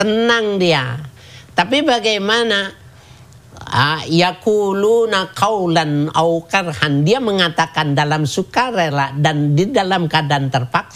tenang dia. Tapi bagaimana yaquluna qaulan au karhan, dia mengatakan dalam sukarela dan di dalam keadaan terpaksa.